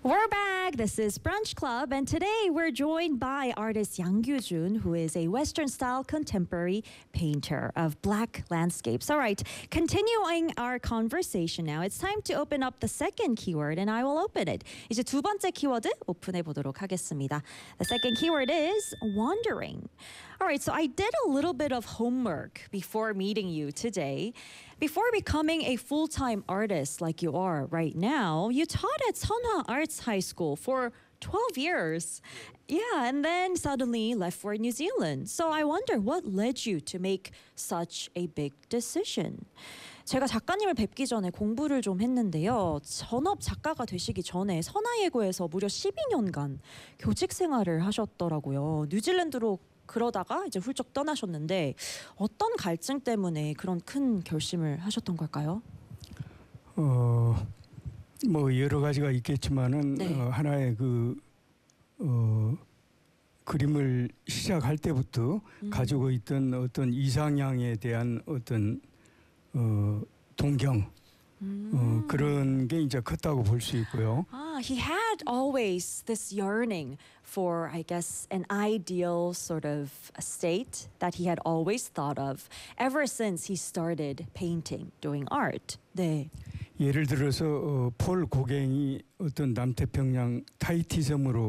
We're back. This is Brunch Club, and today we're joined by artist Yang Gyu-jun, who is a Western-style contemporary painter of black landscapes. All right, continuing our conversation now, it's time to open up the second keyword, and I will open it. 이제 두 번째 키워드 오픈해 보도록 하겠습니다. The second keyword is wandering. All right, so I did a little bit of homework before meeting you today. Before becoming a full-time artist like you are right now, you taught at Sunhwa Arts High School for 12 years. Yeah, and then suddenly left for New Zealand. So I wonder what led you to make such a big decision. 제가 작가님을 뵙기 전에 공부를 좀 했는데요. 전업 작가가 되시기 전에 선화예고에서 무려 12년간 교직 생활을 하셨더라고요. 뉴질랜드로 그러다가 이제 훌쩍 떠나셨는데 어떤 갈증 때문에 그런 큰 결심을 하셨던 걸까요? 뭐 여러 가지가 있겠지만은 네. 하나의 그림을 시작할 때부터 가지고 있던 어떤 이상향에 대한 어떤 동경 그런 게 이제 컸다고 볼 수 있고요. He had always this yearning for, I guess, an ideal sort of a state that he had always thought of ever since he started painting, doing art. 네. 예를 들어서 폴 고갱이 어떤 남태평양 타히티 섬으로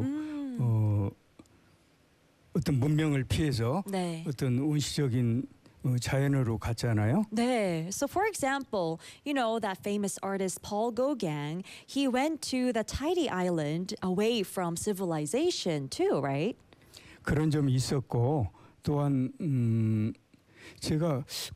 어떤 문명을 피해서 네. 어떤 원시적인 자연으로 갔잖아요. 네. So for example, you know that famous artist Paul Gauguin, he went to the Tahiti island away from civilization too, right? 그런 점이 있었고 또한 제가